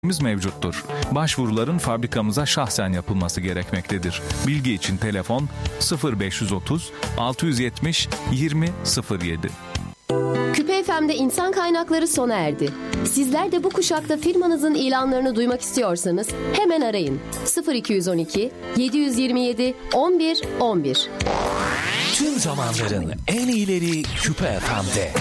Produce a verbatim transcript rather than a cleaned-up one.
mevcuttur. Başvuruların fabrikamıza şahsen yapılması gerekmektedir. Bilgi için telefon sıfır beş otuz altı yüz yetmiş yirmi sıfır yedi. Küpe F M'de insan kaynakları sona erdi. Sizler de bu kuşakta firmanızın ilanlarını duymak istiyorsanız hemen arayın. sıfır iki on iki yedi yirmi yedi on bir on bir. Tüm zamanların en iyileri Küpe F M'de.